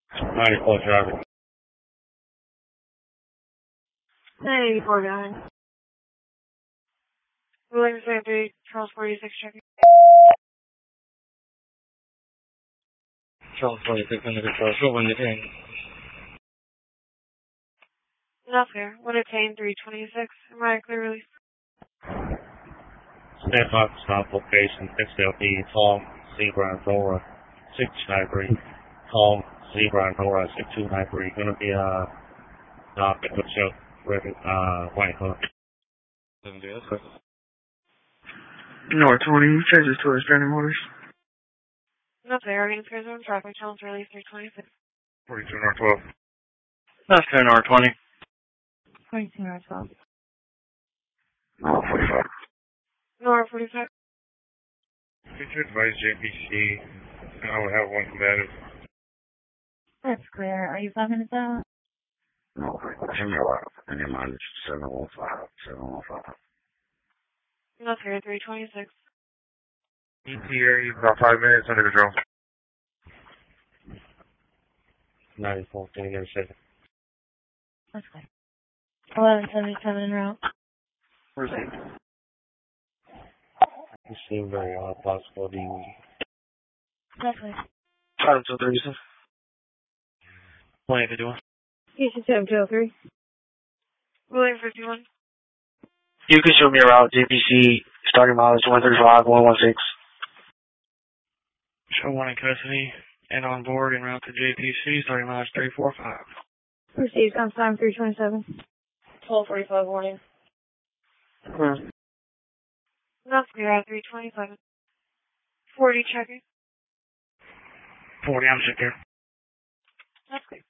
94 traffic. Hey, poor guy. Williams Bay, Charles 46 checking. Charles 46 under control. Show when you're in. Not fair. 110, 326. Am I clear release? Step up, stop location, XLP, Tom, Zebra, and Flora, 693. Tom, Zebra, and Flora, 6293. Gonna be, docked at the show, White Hook. North 20, changes to our standing orders. Not fair. Reading clear zone traffic. Charles release 326. 42 North 12. That's 10 R20. 22 North 12. North 45. North 45. Could you advise JPC? I would have one combative. That's clear. Are you 5 minutes out? No, Jimmy Rock, and your mind is 715, 715. Not fair. 326. ETA, about 5 minutes under control. 94, can you get a second? That's clear. 1177 en route. Where's he? You seem very odd, possible DE. That's clear. Time till 36. What are you doing? Houston 7203. William 51. You can show me around JPC, starting mileage 135, 116. Show one in custody and on board en route to JPC, starting mileage 345. Received on time 327. 1245 warning. Not clear at 327. 40 checking. 40, I'm sick there. That's clear.